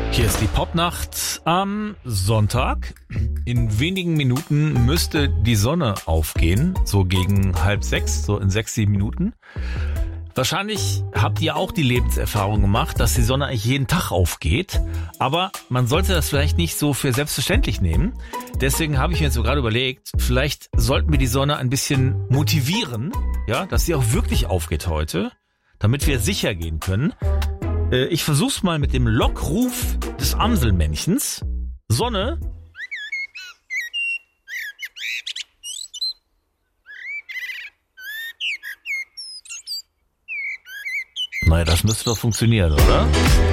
Hier ist die Popnacht am Sonntag. In wenigen Minuten müsste die Sonne aufgehen, so gegen 5:30, so in 6-7 Minuten. Wahrscheinlich habt ihr auch die Lebenserfahrung gemacht, dass die Sonne eigentlich jeden Tag aufgeht. Aber man sollte das vielleicht nicht so für selbstverständlich nehmen. Deswegen habe ich mir jetzt so gerade überlegt, vielleicht sollten wir die Sonne ein bisschen motivieren, ja, dass sie auch wirklich aufgeht heute, damit wir sicher gehen können. Ich versuch's mal mit dem Lockruf des Amselmännchens. Sonne. Naja, das müsste doch funktionieren, oder?